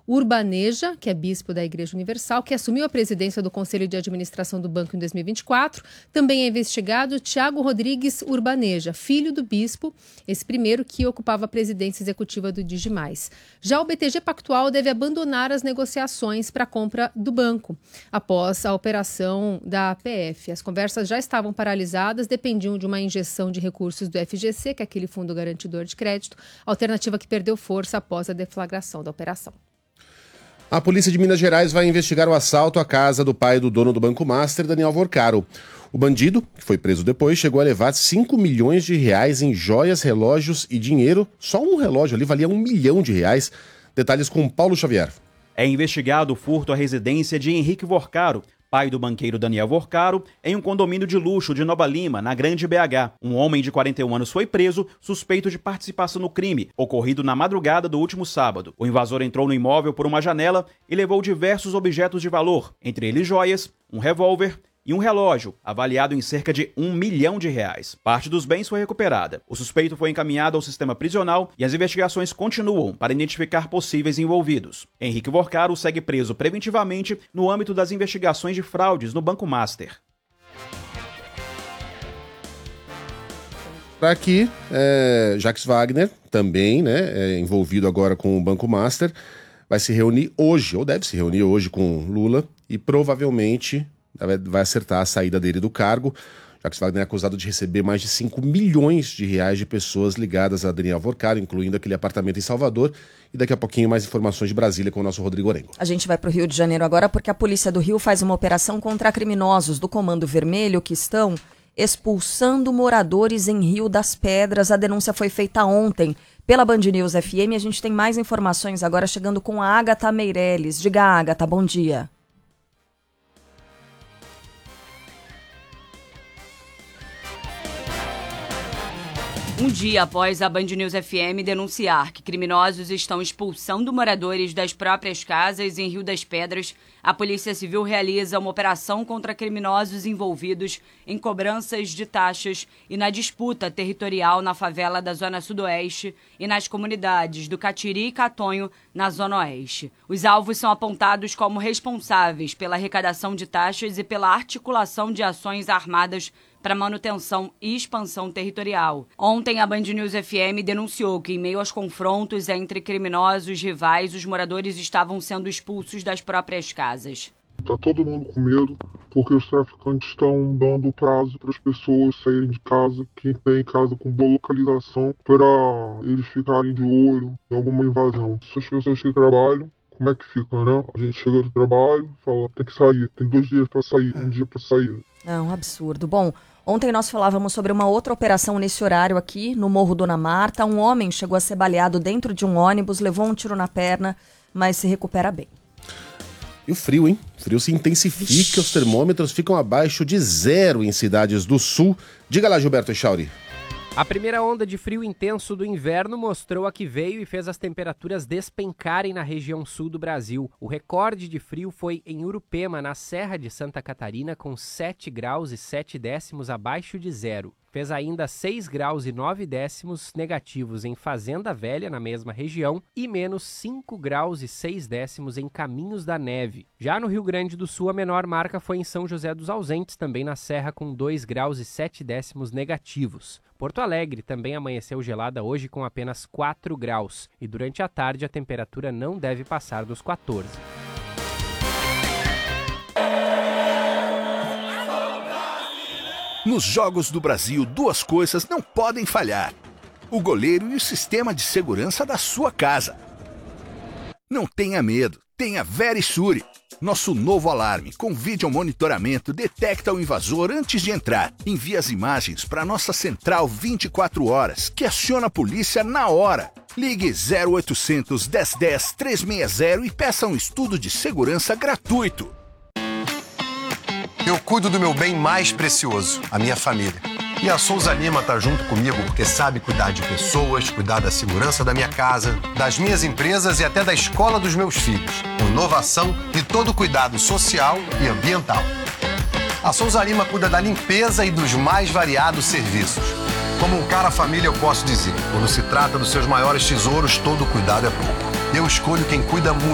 Urbaneja, que é bispo da Igreja Universal, que assumiu a presidência do Conselho de Administração do banco em 2024. Também é investigado Tiago Rodrigues Urbaneja, filho do bispo, esse primeiro que ocupava a presidência executiva do Digimais. Já o BTG Pactual deve abandonar as negociações para a compra do banco, após a operação da APF. As conversas já estavam paralisadas, dependiam de uma injeção de recursos do FGC, que é aquele Fundo Garantidor de Crédito, alternativa que perdeu força após a deflagração da operação. A polícia de Minas Gerais vai investigar o assalto à casa do pai do dono do Banco Master, Daniel Vorcaro. O bandido, que foi preso depois, chegou a levar 5 milhões de reais em joias, relógios e dinheiro. Só um relógio ali valia R$1 milhão. Detalhes com Paulo Xavier. É investigado o furto à residência de Henrique Vorcaro, pai do banqueiro Daniel Vorcaro, em um condomínio de luxo de Nova Lima, na Grande BH. Um homem de 41 anos foi preso, suspeito de participação no crime, ocorrido na madrugada do último sábado. O invasor entrou no imóvel por uma janela e levou diversos objetos de valor, entre eles joias, um revólver e um relógio, avaliado em cerca de R$1 milhão. Parte dos bens foi recuperada. O suspeito foi encaminhado ao sistema prisional e as investigações continuam para identificar possíveis envolvidos. Henrique Vorcaro segue preso preventivamente no âmbito das investigações de fraudes no Banco Master. Para aqui, Jacques Wagner, também envolvido agora com o Banco Master, vai se reunir hoje, ou deve se reunir hoje com Lula e provavelmente vai acertar a saída dele do cargo. Jacques Wagner é acusado de receber mais de 5 milhões de reais de pessoas ligadas a Daniel Vorcaro, incluindo aquele apartamento em Salvador. E daqui a pouquinho mais informações de Brasília com o nosso Rodrigo Orengo. A gente vai para o Rio de Janeiro agora porque a Polícia do Rio faz uma operação contra criminosos do Comando Vermelho que estão expulsando moradores em Rio das Pedras. A denúncia foi feita ontem pela Band News FM. A gente tem mais informações agora chegando com a Agatha Meirelles. Diga, Agatha, bom dia. Um dia após a Band News FM denunciar que criminosos estão expulsando moradores das próprias casas em Rio das Pedras, a Polícia Civil realiza uma operação contra criminosos envolvidos em cobranças de taxas e na disputa territorial na favela da Zona Sudoeste e nas comunidades do Catiri e Catonho, na Zona Oeste. Os alvos são apontados como responsáveis pela arrecadação de taxas e pela articulação de ações armadas para manutenção e expansão territorial. Ontem, a Band News FM denunciou que, em meio aos confrontos entre criminosos rivais, os moradores estavam sendo expulsos das próprias casas. Tá todo mundo com medo, porque os traficantes estão dando prazo para as pessoas saírem de casa, quem tem casa com boa localização, para eles ficarem de olho em alguma invasão. Essas pessoas que trabalham, como é que fica, né? A gente chega do trabalho, fala, tem que sair, tem 2 dias para sair, um dia para sair. É um absurdo. Bom, ontem nós falávamos sobre uma outra operação nesse horário aqui, no Morro Dona Marta. Um homem chegou a ser baleado dentro de um ônibus, levou um tiro na perna, mas se recupera bem. E o frio, hein? O frio se intensifica, os termômetros ficam abaixo de 0 em cidades do sul. Diga lá, Gilberto Echauri. A primeira onda de frio intenso do inverno mostrou a que veio e fez as temperaturas despencarem na região sul do Brasil. O recorde de frio foi em Urupema, na Serra de Santa Catarina, com 7 graus e 7 décimos abaixo de 0. Fez ainda 6 graus e 9 décimos negativos em Fazenda Velha, na mesma região, e menos 5 graus e 6 décimos em Caminhos da Neve. Já no Rio Grande do Sul, a menor marca foi em São José dos Ausentes, também na Serra, com 2 graus e 7 décimos negativos. Porto Alegre também amanheceu gelada hoje com apenas 4 graus, e durante a tarde a temperatura não deve passar dos 14. Nos Jogos do Brasil, 2 coisas não podem falhar: o goleiro e o sistema de segurança da sua casa. Não tenha medo, tenha Verisure. Nosso novo alarme com vídeo monitoramento detecta o invasor antes de entrar. Envia as imagens para nossa central 24 horas, que aciona a polícia na hora. Ligue 0800 1010 360 e peça um estudo de segurança gratuito. Eu cuido do meu bem mais precioso, a minha família. E a Souza Lima tá junto comigo porque sabe cuidar de pessoas, cuidar da segurança da minha casa, das minhas empresas e até da escola dos meus filhos. Com inovação e todo cuidado social e ambiental. A Souza Lima cuida da limpeza e dos mais variados serviços. Como um cara família, eu posso dizer, quando se trata dos seus maiores tesouros, todo cuidado é pouco. Eu escolho quem cuida muito